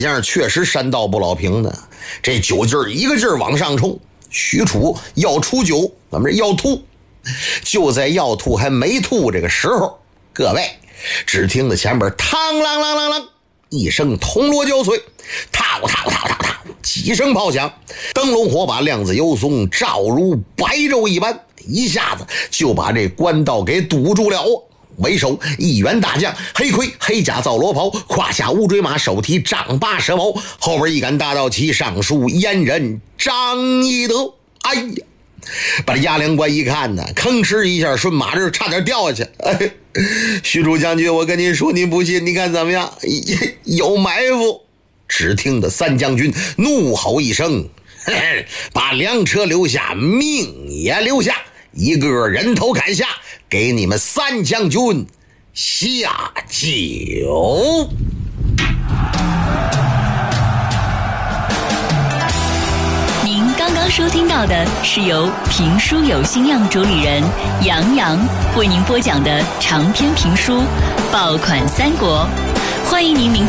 这样确实山道不老平的，这酒劲儿一个劲儿往上冲。许褚要出酒，咱们这要吐，就在要吐还没吐这个时候，各位只听得前边嘡啷啷啷啷一声铜锣交瘁，踏几声炮响，灯笼火把亮子油松，照如白昼一般，一下子就把这官道给堵住了。为首一员大将，黑盔黑甲皂罗袍，胯下乌骓马，手提丈八蛇矛，后边一杆大道旗，上书阉人张翼德。哎呀，把这押粮官一看呢，吭哧一下顺马这差点掉下去。哎，许褚将军，我跟您说，您不信，你看怎么样？有埋伏。只听得三将军怒吼一声，嘿嘿，把粮车留下，命也留下，一个人头砍下，给你们三将军下酒。 您刚刚收听到的是由评书有心样主理人杨洋为您播讲的长篇评书《爆款三国》，欢迎您明天